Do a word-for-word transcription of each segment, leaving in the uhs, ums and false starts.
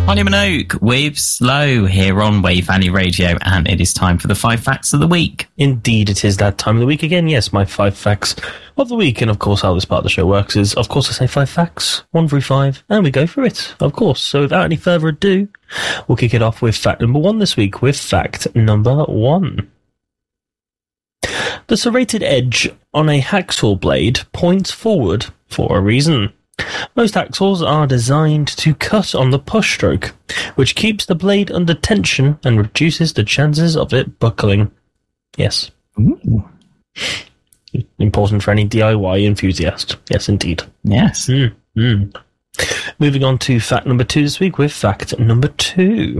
Honey Minogue with Slow here on Wave Valley Radio, and it is time for the five facts of the week. Indeed, it is that time of the week again. Yes, my five facts of the week. And of course, how this part of the show works is, of course, I say five facts, one through five, and we go through it, of course. So without any further ado, we'll kick it off with fact number one this week, with fact number one. The serrated edge on a hacksaw blade points forward for a reason. Most hacksaws are designed to cut on the push stroke, which keeps the blade under tension and reduces the chances of it buckling. Yes. Ooh. Important for any D I Y enthusiast. Yes, indeed. Yes. Mm, mm. Moving on to fact number two this week with fact number two.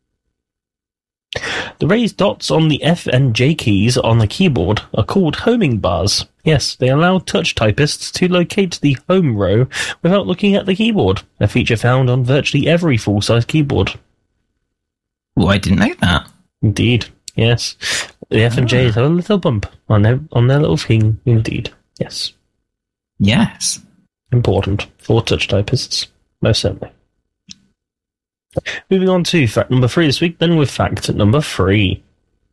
The raised dots on the F and J keys on the keyboard are called homing bars. Yes, they allow touch typists to locate the home row without looking at the keyboard, a feature found on virtually every full-size keyboard. Oh, I didn't know that. Indeed, yes. The F and J's have a little bump on their, on their little thing, indeed. Yes. Yes. Important for touch typists, most certainly. Moving on to fact number three this week, then with fact number three.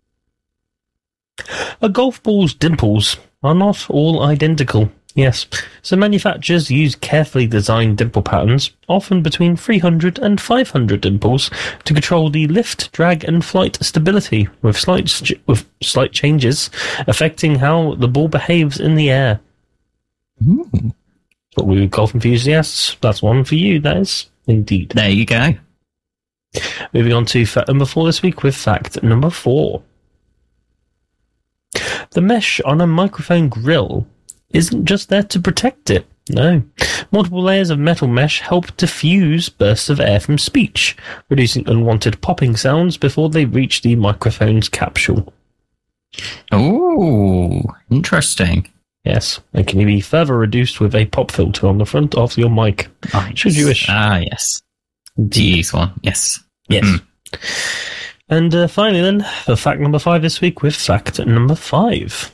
A golf ball's dimples are not all identical. Yes, so manufacturers use carefully designed dimple patterns, often between three hundred and five hundred dimples, to control the lift, drag, and flight stability, with slight st- with slight changes affecting how the ball behaves in the air. Ooh. But we golf enthusiasts, that's one for you, that is. Indeed. There you go. Moving on to fact number four this week with fact number four. The mesh on a microphone grill isn't just there to protect it. No. Multiple layers of metal mesh help diffuse bursts of air from speech, reducing unwanted popping sounds before they reach the microphone's capsule. Oh, interesting. Yes, and can be further reduced with a pop filter on the front of your mic, Oh, should you wish. Ah, yes. To use one, yes. Yes. Mm. And uh, finally then, for fact number five this week with fact number five.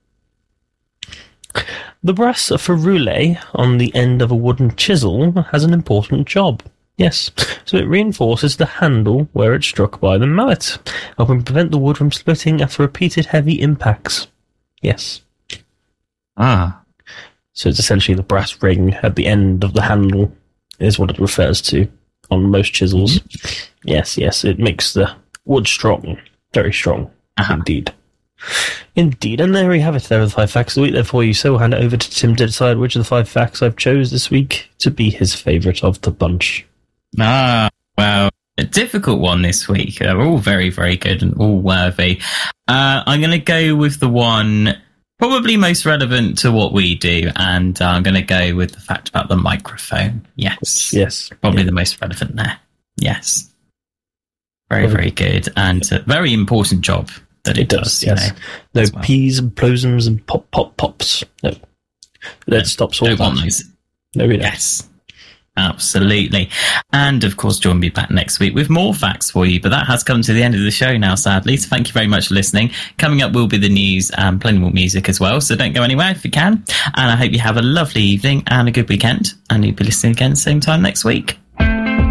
The brass ferrule on the end of a wooden chisel has an important job. Yes, so it reinforces the handle where it's struck by the mallet, helping prevent the wood from splitting after repeated heavy impacts. Yes. Ah. So it's essentially the brass ring at the end of the handle is what it refers to on most chisels. Mm-hmm. Yes, yes, it makes the wood strong. Very strong. Uh-huh. Indeed. Indeed. And there we have it. There are the five facts of the week there for you. So we'll hand it over to Tim to decide which of the five facts I've chose this week to be his favourite of the bunch. Ah, well, a difficult one this week. They're all very, very good and all worthy. Uh, I'm going to go with the one probably most relevant to what we do, and uh, I'm going to go with the fact about the microphone. Yes. Yes. Probably yeah. the most relevant there. Yes. Very, very good, and a very important job that it, it does. does yes. You know, no well. Peas and plosums and pop, pop, pops. No. That no, stops all that. No, we don't. Yes. Absolutely. And of course, join me back next week with more facts for you. But that has come to the end of the show now, sadly. So thank you very much for listening. Coming up will be the news and plenty more music as well. So don't go anywhere if you can. And I hope you have a lovely evening and a good weekend. And you'll be listening again same time next week.